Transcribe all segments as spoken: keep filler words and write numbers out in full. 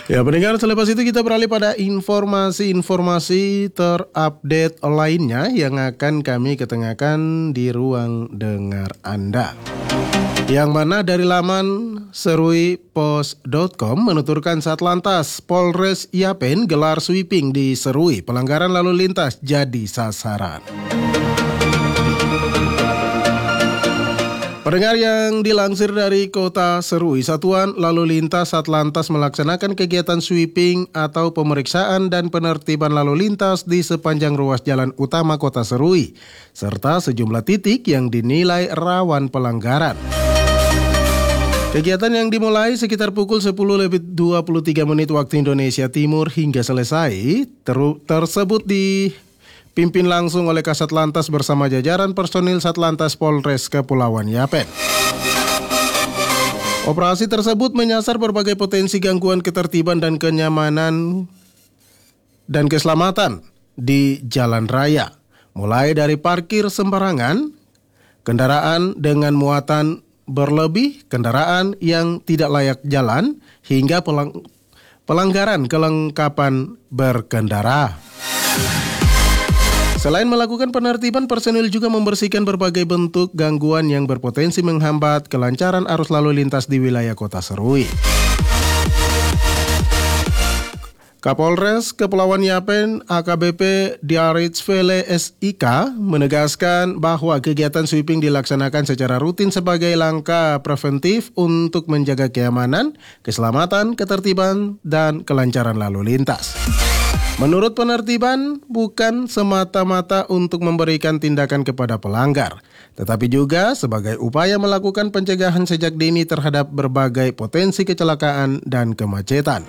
Ya, pendengar, selepas itu kita beralih pada informasi-informasi terupdate lainnya yang akan kami ketengahkan di ruang dengar Anda. Yang mana dari laman serui pos dot com menuturkan Satlantas Polres Yapen gelar sweeping di Serui, pelanggaran lalu lintas jadi sasaran. Pendengar, yang dilansir dari Kota Serui, Satuan Lalu Lintas Satlantas melaksanakan kegiatan sweeping atau pemeriksaan dan penertiban lalu lintas di sepanjang ruas jalan utama Kota Serui, serta sejumlah titik yang dinilai rawan pelanggaran. Kegiatan yang dimulai sekitar pukul sepuluh lebih dua puluh tiga menit waktu Indonesia Timur hingga selesai ter- tersebut dipimpin langsung oleh Kasat Lantas bersama jajaran personil Satlantas Polres Kepulauan Yapen. Operasi tersebut menyasar berbagai potensi gangguan ketertiban dan kenyamanan dan keselamatan di jalan raya, mulai dari parkir sembarangan, kendaraan dengan muatan berlebih, kendaraan yang tidak layak jalan, hingga pelang- pelanggaran kelengkapan berkendara. Selain melakukan penertiban, personil juga membersihkan berbagai bentuk gangguan yang berpotensi menghambat kelancaran arus lalu lintas di wilayah Kota Serui. Kapolres Kepulauan Yapen A K B P Diaritsvele S I K menegaskan bahwa kegiatan sweeping dilaksanakan secara rutin sebagai langkah preventif untuk menjaga keamanan, keselamatan, ketertiban, dan kelancaran lalu lintas. Menurut penertiban, bukan semata-mata untuk memberikan tindakan kepada pelanggar, tetapi juga sebagai upaya melakukan pencegahan sejak dini terhadap berbagai potensi kecelakaan dan kemacetan.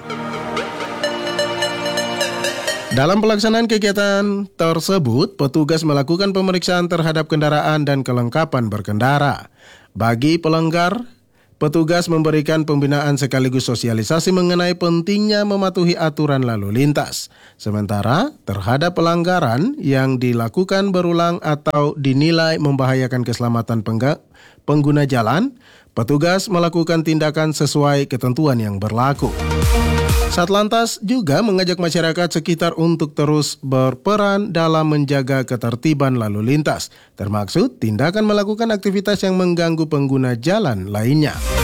Dalam pelaksanaan kegiatan tersebut, petugas melakukan pemeriksaan terhadap kendaraan dan kelengkapan berkendara. Bagi pelanggar, petugas memberikan pembinaan sekaligus sosialisasi mengenai pentingnya mematuhi aturan lalu lintas. Sementara terhadap pelanggaran yang dilakukan berulang atau dinilai membahayakan keselamatan pengga- pengguna jalan, petugas melakukan tindakan sesuai ketentuan yang berlaku. Satlantas juga mengajak masyarakat sekitar untuk terus berperan dalam menjaga ketertiban lalu lintas, termaksud tindakan melakukan aktivitas yang mengganggu pengguna jalan lainnya.